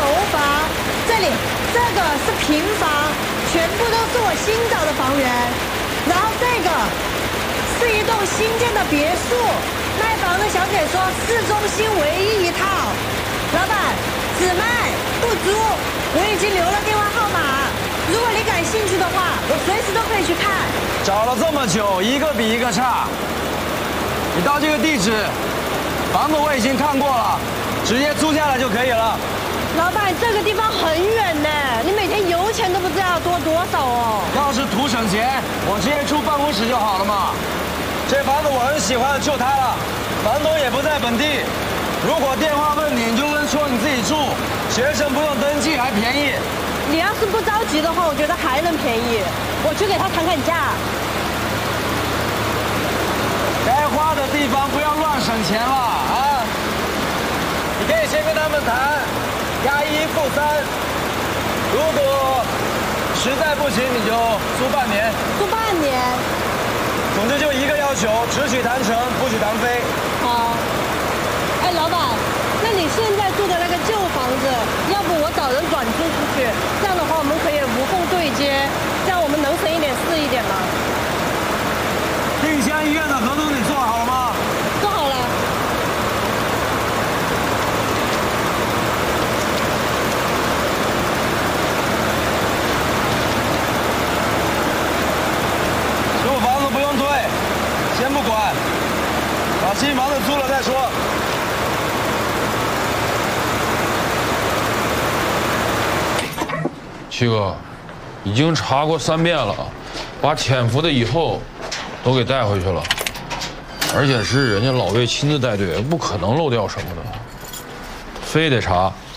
房，这个是平房，全部都是我新找的房源。然后这个是一栋新建的别墅，卖房的小姐说市中心唯一一套。老板，只卖不租，我已经留了电话号码，如果你感兴趣的话，我随时都可以去看。 找了这么久，一个比一个差。你到这个地址，房子我已经看过了，直接租下来就可以了。 老板，这个地方很远呢，你每天油钱都不知道要多少哦。 要是图省钱，我直接出办公室就好了嘛。这房子我很喜欢，就它了，房东也不在本地。如果电话问你，你就说你自己住，学生不用登记还便宜。 你要是不着急的话，我觉得还能便宜，我去给他谈谈价。 该花的地方不要乱省钱了啊！你可以先跟他们谈，押1付3。如果实在不行，你就租半年。 租半年。 总之就一个要求，只许谈成，不许谈飞。 好。哎，老板，那你现在住的那个旧房子，要不我找人转租出去？这样的话，我们可以无缝对接，这样我们能省一点是一点嘛。 定襄医院的合同你做好了吗？ 做好了。 旧房子不用退，先不管，把新房子租了再说。 七哥，已经查过3遍了，把潜伏的以后都给带回去了，而且是人家老魏亲自带队，不可能漏掉什么的，非得查。